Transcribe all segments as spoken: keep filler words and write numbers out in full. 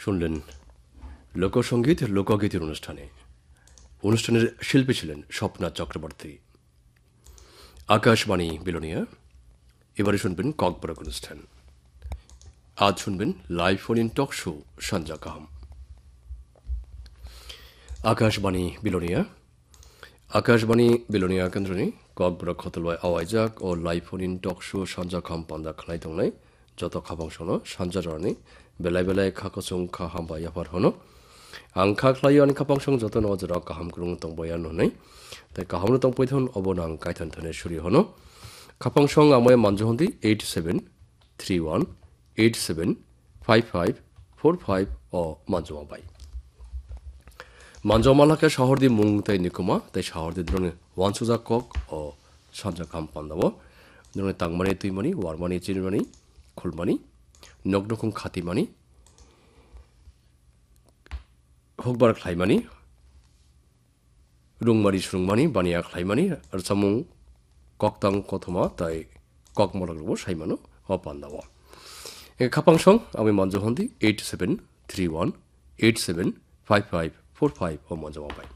শুনলেন লোকসঙ্গীত লোকগীতির অনুষ্ঠানে। অনুষ্ঠানের শিল্পী ছিলেন স্বপ্না চক্রবর্তী। আকাশবাণী বিলোনিয়া। এবারে শুনবেন ককবরক অনুষ্ঠান। আজ শুনবেন live phone in talk show সঞ্জা কাহাম। Akashvani Belonia. Akashvani Belonia কেন্দ্রনি Kokborok হতলয় আওয়াইজাক O live phone in talk show সঞ্জা কাহাম পান্দা খালাই দंनाय যত খাবাংসনো সানজা জরনি বেলায় বেলায় খাকসং খাহাম বায়াফার হনো आं खाख्लायो आंनि खापांसं जतन अजरा काहाम ग्रुं तंबया नुनाय ताइ काहामनो तंपयथन अबनां कायथन थने सुरि हनो खापांसं आमय मानजहंदि eight seven three one eight seven five five four five अ मानजमाबाय मानजमालाके शहरदि मुं ताइ निकुमा ताइ शहरदि द्रने वानसुजा कक अ सानजा काम पान्दाबो द्रने तांगमानि तुइमानि वारमानि चिरमानि खुलमानि नगनखुं खातिमानि हकबार खाइमानि रुंमारि सुरुंमानि बानिया खाइमानि आरो सामुं ककतां कथमा ताइ ककमलग्रबो साइमानो अपान्दावा ए खापांसं आमि मानजहंदि eight seven three one eight seven five five four five अ मानजमाबाय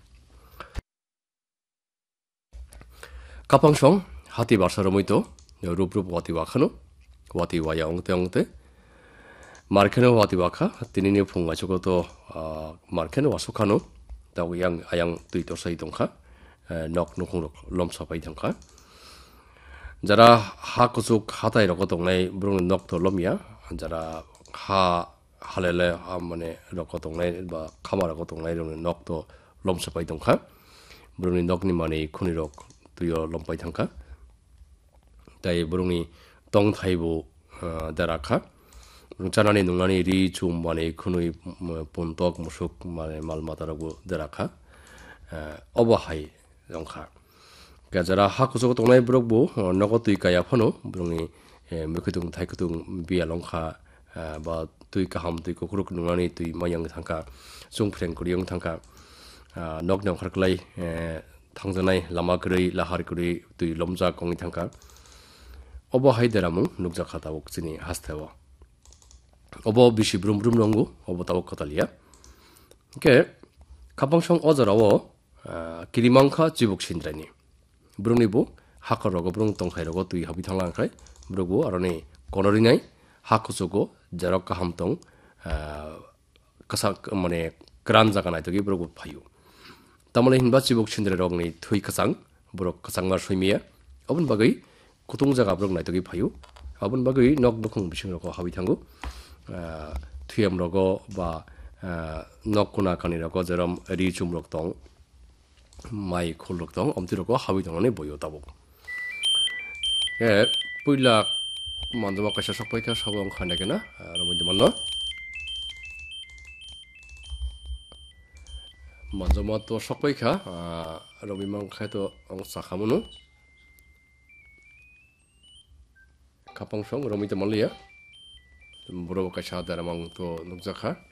खापांसं हाति बासा रमैतो रुप रुप वाति वाखानो वाति वाया अंगते अंगते मार्केनो वाति वाखा तिनिनि फुंगा चोगतो मार्केनो वासुखानो दाउ yang ayang tui tosai dongkha nok nukung lom sapai dongkha jara ha kusuk hatai roko dongnai brung nok to lomya jara ha halele ha mane roko dongnai ba khama roko dongnai rong nok to lom sapai dongkha brung nok ni mane khuni rok tuyo lompai thangkha tai brung ni tong thaibu darakha चानानि नुंनानि रि चुम माने खुनुइ पुनतक मुसुक माने मालमातारागु देराखा अबहाय जंखा गाजरा हाकुसुक तंनाय ब्रकबो नगतुइ काया फनो ब्रंनि मेखुतुं थाइकुतुं बिया लंखा बा तुइ काहाम तुइ कुकुरुक नुंनानि तुइ मायang थांखा सुंफ्रें कुरियं थांखा नक नक खरखलाय थांजनाय लामा गरै लाहार गरै तुइ लमजा कंनि थांखा अबहाय देरामु नुकजा खाता वक्सिनि हास्थावा अबो बिसि ब्रुम ब्रुम नंगु अबो ताव कतालिया के खापांसं अजराव किरिमांखा जिबुक सिनद्रायनि ब्रुंनिबो हाखर रग ब्रुं तंखाय रग तुइ हाबि थांलांखाय ब्रुगु आरने कनरिनाय हाखुसुगो जरक काहाम तं कसा माने क्रान जागानाय तगि ब्रुगु फायु तामले हिनबा जिबुक सिनद्राय रगनि थुइ कसां ब्रुक कसांगा सयमिया अबन बागै कुतुं जागा ब्रुंनाय तगि फायु अबन बागै नक दुखुं बिसिं रग हाबि थांगु थुयाम रगो बा नकुना कानि रगो जेरम रि चुम रग दं माइ खोल रग दं अमति रगो हाबि दंनानै बयो ताबो ए पुइला मानजमा कैसा सपायखा साबो खानायगेना रमैद मन मानजमा तो सपायखा रबिमां खायतो आं साखामनु खापांसं रमैद मनलिया Bro kaisa daramang to nukjaka